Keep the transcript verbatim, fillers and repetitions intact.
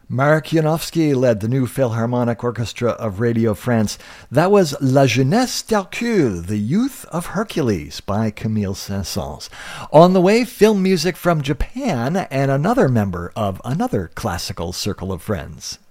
Mark Janowski led the new Philharmonic Orchestra of Radio France. That was La Jeunesse d'Hercule, The Youth of Hercules, by Camille Saint-Saëns. On the way, film music from Japan and another member of another classical circle of friends.